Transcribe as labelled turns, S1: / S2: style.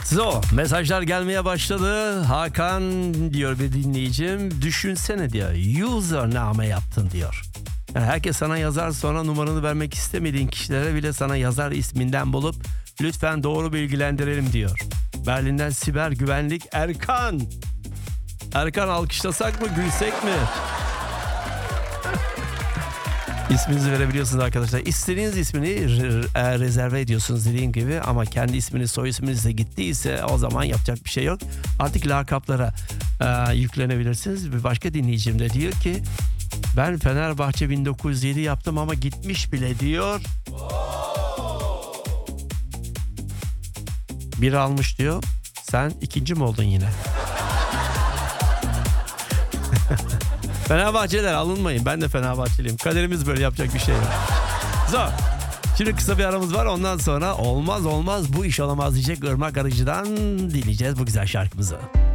S1: So, mesajlar gelmeye başladı. Hakan diyor bir dinleyicim. Düşünsene diyor. Username yaptın diyor. Yani herkes sana yazar, sonra numaranı vermek istemediğin kişilere bile sana yazar, isminden bulup lütfen doğru bilgilendirelim diyor. Berlin'den siber güvenlik Erkan. Erkan, alkışlasak mı, gülsek mi? İsminizi verebiliyorsunuz arkadaşlar. İstediğiniz ismini rezerve ediyorsunuz dediğim gibi, ama kendi isminiz, soy isminiz de gittiyse o zaman yapacak bir şey yok. Artık lakaplara yüklenebilirsiniz. Bir başka dinleyicim de diyor ki ben Fenerbahçe 1907 yaptım ama gitmiş bile diyor. Biri almış diyor. Sen ikinci mi oldun yine? Fenerbahçeliler alınmayın. Ben de Fenerbahçeliyim. Kaderimiz böyle, yapacak bir şey yok. Zor. Şimdi kısa bir aramız var. Ondan sonra olmaz bu iş olamaz diyecek Irmak Arıcı'dan dinleyeceğiz bu güzel şarkımızı.